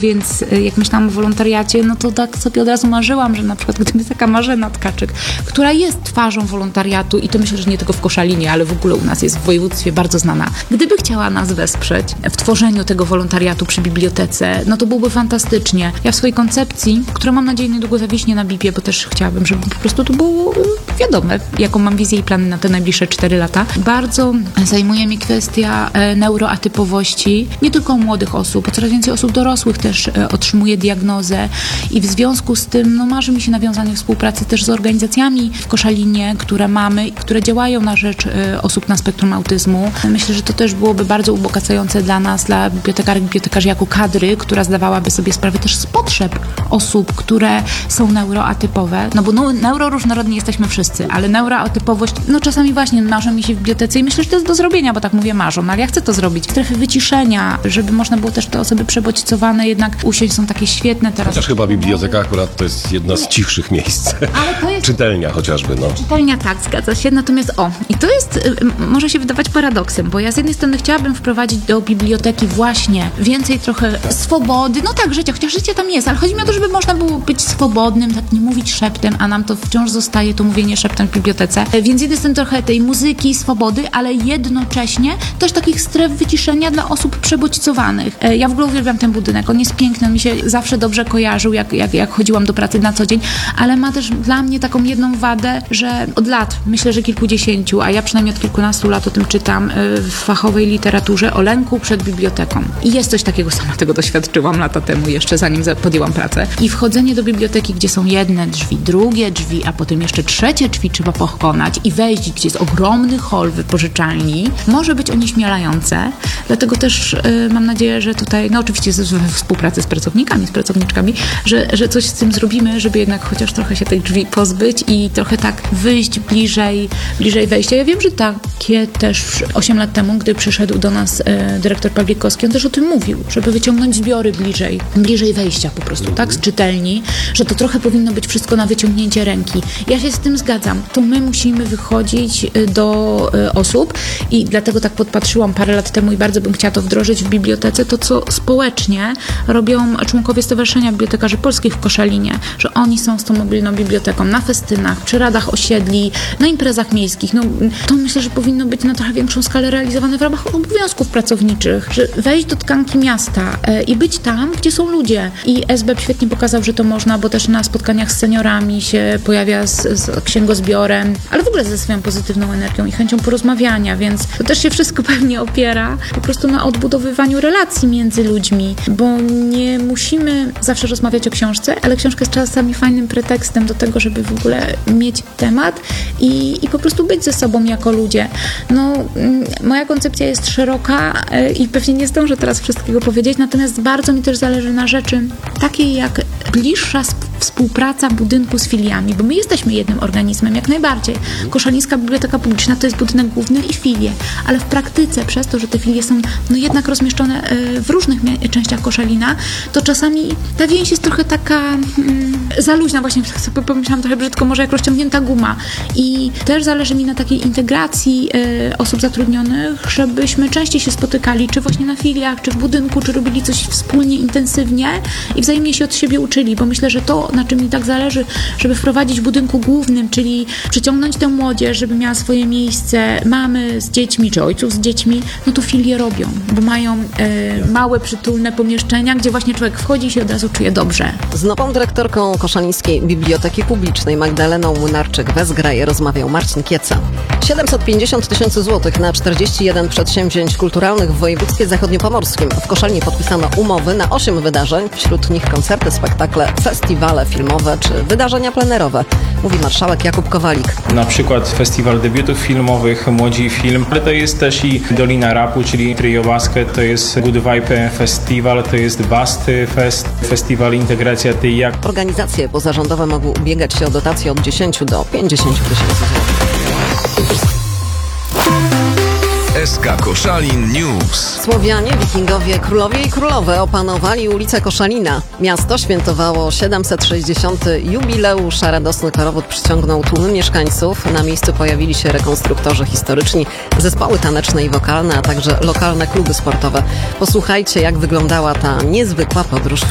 więc jak myślałam o wolontariacie, no to tak sobie od razu marzyłam, że na przykład gdyby jest taka Marzena Tkaczyk, która jest twarzą wolontariatu i to myślę, że nie tylko w Koszalinie, ale w ogóle u nas jest w województwie bardzo znana. Gdyby chciała nas wesprzeć w tworzeniu tego wolontariatu przy bibliotece, no to byłoby fantastycznie. Ja w swojej koncepcji, która mam nadzieję niedługo zawiśnie na BIP-ie, bo też chciałabym, żeby po prostu to było wiadome, jaką mam wizję i plany na te najbliższe 4 lata. Bardzo zajmuje mnie kwestia neuroatypowości, nie tylko u młodych osób, bo coraz więcej osób dorosłych też otrzymuje diagnozę i w związku z tym no, marzy mi się nawiązanie współpracy też z organizacjami w Koszalinie, które mamy, które działają na rzecz osób na spektrum autyzmu. Myślę, że to też byłoby bardzo ubogacające dla nas, dla bibliotekarek, bibliotekarzy jako kadry, która zdawałaby sobie sprawę też z potrzeb osób, które są neuroatypowe, no bo neuroróżnorodni jesteśmy wszyscy, ale neuroatypowość, no czasami właśnie marzą mi się w bibliotece i myślę, że to jest do zrobienia, bo tak mówię marzą, no ale ja chcę to zrobić. Strefy wyciszenia, żeby można było też te osoby przebodźcowane jednak usiąść, są takie świetne teraz. Chociaż chyba biblioteka akurat to jest jedna z cichszych miejsc. Ale to jest... Czytelnia chociażby, no. Czytelnia, tak, zgadza się. Natomiast i to jest, może się wydawać paradoksem, bo ja z jednej strony chciałabym wprowadzić do biblioteki właśnie więcej trochę swobody, no tak, życia, chociaż życie tam jest, ale chodzi mi o to, żeby można było być swobodnym, tak nie mówić szeptem, a nam to wciąż zostaje to mówienie szeptem w bibliotece. Więc z jednej strony trochę tej muzyki, swobody, ale jednocześnie też takich stref wyciszenia dla osób przebodźcowanych. Ja w ogóle uwielbiam ten budynek, on jest piękny, on mi się zawsze dobrze kojarzył, jak chodziłam do pracy na co dzień, ale ma też dla mnie taką jedną wadę, że od lat, myślę, że kilkudziesięciu, a ja przynajmniej od kilkunastu lat o tym czytam w fachowej literaturze, o lęku przed biblioteką. I jest coś takiego, sama tego doświadczyłam lata temu, jeszcze zanim podjęłam pracę. I wchodzenie do biblioteki, gdzie są jedne drzwi, drugie drzwi, a potem jeszcze trzecie drzwi trzeba pokonać i wejść, gdzie jest ogromny hol wypożyczalni, może być onieśmielające. Dlatego też mam nadzieję, że tutaj, no oczywiście we współpracy z pracownikami, z pracowniczkami, że coś z tym zrobimy, żeby jednak chociaż trochę się tych drzwi pozbyć i trochę tak wyjść bliżej wejścia. Ja wiem, że takie też 8 lat temu, gdy przyszedł do nas dyrektor Pawlikowski, on też o tym mówił, żeby wyciągnąć zbiory bliżej wejścia po prostu, tak, z czytelni, że to trochę powinno być wszystko na wyciągnięcie ręki. Ja się z tym zgadzam. To my musimy wychodzić do osób i dlatego tak podpatrzyłam parę lat temu i bardzo bym chciała to wdrożyć w bibliotece, to co społecznie robią członkowie Stowarzyszenia Bibliotekarzy Polskich w Koszalinie, że oni są z tą mobilną biblioteką na festynach, przy radach osiedli, na imprezach miejskich. No, to myślę, że powinno być na trochę większą skalę realizowane w ramach obowiązków pracowniczych, że wejść do tkanki miasta i być tam, gdzie są ludzie. I SBEP świetnie pokazał, że to można, bo też na spotkaniach z seniorami się pojawia z księgozbiorem, ale w ogóle ze swoją pozytywną energią i chęcią porozmawiania, więc to też się wszystko pewnie opiera po prostu na odbudowywaniu relacji między ludźmi, bo nie musimy zawsze rozmawiać o książce, ale książka jest czasami fajnym pretekstem do tego, żeby w ogóle mieć temat i po prostu być ze sobą jako ludzie. No, moja koncepcja jest szeroka i pewnie nie zdążę teraz wszystkiego powiedzieć, natomiast bardzo mi też zależy na rzeczy takiej jak bliższa współpraca budynku z filiami, bo my jesteśmy jednym organizmem, jak najbardziej. Koszalińska Biblioteka Publiczna to jest budynek główny i filie, ale w praktyce przez to, że te filie są no jednak rozmieszczone w różnych częściach Koszalina, to czasami ta więź jest trochę taka za luźna, właśnie sobie pomyślałam trochę brzydko, może jak rozciągnięta guma. I też zależy mi na takiej integracji osób zatrudnionych, żebyśmy częściej się spotykali, czy właśnie na filiach, czy w budynku, czy robili coś wspólnie, intensywnie i wzajemnie się od siebie uczyli, bo myślę, że to, na czym mi tak zależy, żeby wprowadzić w budynku głównym, czyli przyciągnąć tę młodzież, żeby miała swoje miejsce, mamy z dziećmi, czy ojców z dziećmi, no to filie robią, bo mają małe, przytulne pomieszczenia, gdzie właśnie człowiek wchodzi i się od razu czuje dobrze. Z nową dyrektorką Koszalińskiej Biblioteki Publicznej Magdaleną Młynarczyk-Wezgraj rozmawiał Marcin Kieca. 750 000 złotych na 41 przedsięwzięć kulturalnych w województwie zachodniopomorskim. W Koszalinie podpisano umowy na 8 wydarzeń, wśród nich koncerty, spektakle, festiwale filmowe czy wydarzenia plenerowe, mówi marszałek Jakub Kowalik. Na przykład festiwal debiutów filmowych, Młodzi Film, ale to jest też i Dolina Rapu, czyli Trio Basket, to jest Good Vibe Festival, to jest Basty Fest, Festiwal Integracja Tyjak. Organizacje pozarządowe mogły ubiegać się o dotacje od 10 do 50 tysięcy złotych. SK Koszalin News. Słowianie, wikingowie, królowie i królowe opanowali ulicę Koszalina. Miasto świętowało 760. jubileusz, a radosny korowód przyciągnął tłumy mieszkańców. Na miejscu pojawili się rekonstruktorzy historyczni, zespoły taneczne i wokalne, a także lokalne kluby sportowe. Posłuchajcie, jak wyglądała ta niezwykła podróż